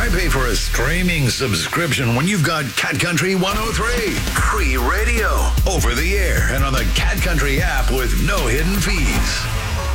Why pay for a streaming subscription when you've got Cat Country 103? Free radio, over the air, and on the Cat Country app with no hidden fees.